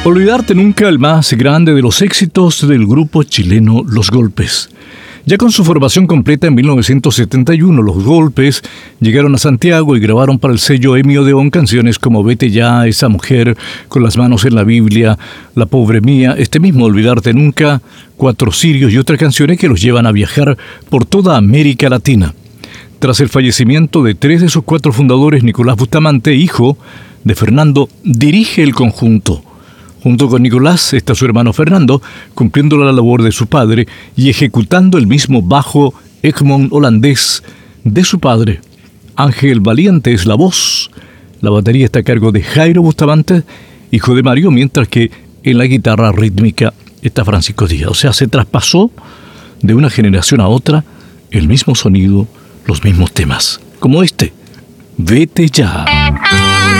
Olvidarte nunca, el más grande de los éxitos del grupo chileno Los Golpes. Ya con su formación completa en 1971, Los Golpes llegaron a Santiago y grabaron para el sello EMI Odeón canciones como Vete ya, Esa mujer, Con las manos en la Biblia, La pobre mía, este mismo Olvidarte nunca, Cuatro cirios y otras canciones que los llevan a viajar por toda América Latina. Tras el fallecimiento de 3 de sus 4 fundadores, Nicolás Bustamante, hijo de Fernando, dirige el conjunto. Junto con Nicolás está su hermano Fernando, cumpliendo la labor de su padre y ejecutando el mismo bajo Egmond holandés de su padre. Ángel Valiente es la voz. La batería está a cargo de Jairo Bustamante, hijo de Mario, mientras que en la guitarra rítmica está Francisco Díaz. O sea, se traspasó de una generación a otra el mismo sonido, los mismos temas, como este, Vete ya.